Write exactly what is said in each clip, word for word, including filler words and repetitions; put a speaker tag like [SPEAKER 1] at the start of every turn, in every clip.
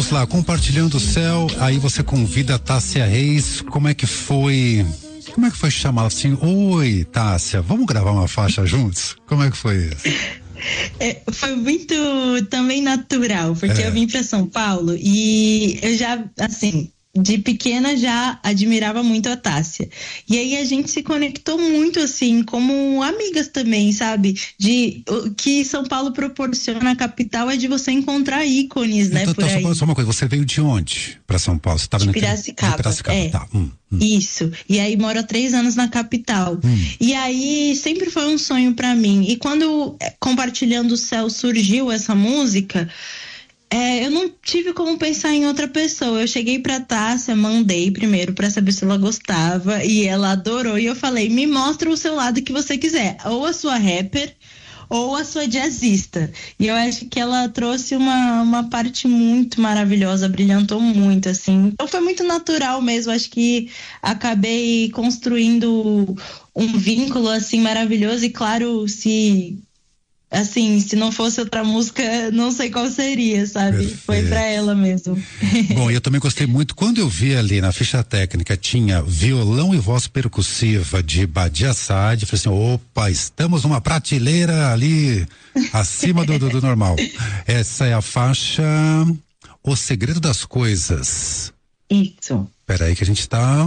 [SPEAKER 1] Vamos lá, compartilhando o céu, aí você convida a Tássia Reis, como é que foi, como é que foi chamar assim, oi Tássia, vamos gravar uma faixa juntos? Como é que foi isso?
[SPEAKER 2] É, foi muito também natural, porque é. eu vim para São Paulo e eu já, assim, de pequena já admirava muito a Tássia. E aí a gente se conectou muito, assim, como amigas também, sabe? De o que São Paulo proporciona, a capital, é de você encontrar ícones, então, né? Por
[SPEAKER 1] então,
[SPEAKER 2] aí.
[SPEAKER 1] Só, só uma coisa, você veio de onde para São Paulo? Você tava
[SPEAKER 2] de
[SPEAKER 1] no
[SPEAKER 2] Piracicaba.
[SPEAKER 1] De Piracicaba,
[SPEAKER 2] é.
[SPEAKER 1] tá. Hum, hum.
[SPEAKER 2] Isso. E aí moro há três anos na capital. Hum. E aí sempre foi um sonho para mim. E quando Compartilhando o Céu surgiu essa música, É, eu não tive como pensar em outra pessoa. Eu cheguei pra Tássia, mandei primeiro pra saber se ela gostava e ela adorou. E eu falei, me mostra o seu lado que você quiser. Ou a sua rapper ou a sua jazzista. E eu acho que ela trouxe uma, uma parte muito maravilhosa, brilhantou muito, assim. Então foi muito natural mesmo. Acho que acabei construindo um vínculo, assim, maravilhoso. E claro, se... Assim, se não fosse outra música, não sei qual seria, sabe? Perfeito. Foi pra ela mesmo.
[SPEAKER 1] Bom, eu também gostei muito. Quando eu vi ali na ficha técnica, tinha violão e voz percussiva de Badia Saad, falei assim, opa, estamos numa prateleira ali acima do, do, do normal. Essa é a faixa O Segredo das Coisas.
[SPEAKER 2] Isso.
[SPEAKER 1] Peraí que a gente tá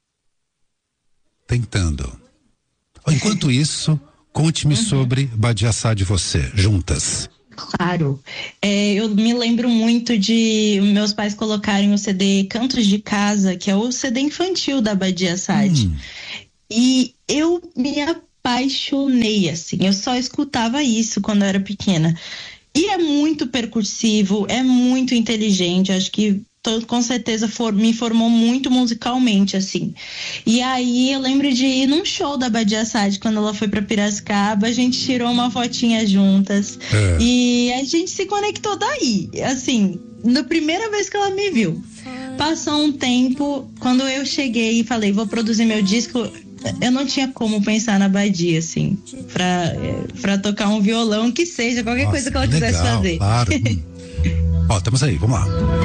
[SPEAKER 1] tentando. Enquanto isso... Conte-me uhum. sobre Badia Saad e você, juntas.
[SPEAKER 2] Claro. É, eu me lembro muito de meus pais colocarem o C D Cantos de Casa, que é o C D infantil da Badia Saad. Hum. E eu me apaixonei, assim. Eu só escutava isso quando eu era pequena. E é muito percussivo, é muito inteligente. Acho que com certeza for, me formou muito musicalmente, assim. E aí eu lembro de ir num show da Badia Saad quando ela foi pra Piracicaba, a gente tirou uma fotinha juntas é. e a gente se conectou daí, assim, na primeira vez que ela me viu. Passou um tempo, quando eu cheguei e falei, vou produzir meu disco, eu não tinha como pensar na Badia, assim, pra, pra tocar um violão, que seja, qualquer Nossa, coisa que ela
[SPEAKER 1] legal,
[SPEAKER 2] quisesse fazer.
[SPEAKER 1] Claro. Ó, estamos aí, vamos lá.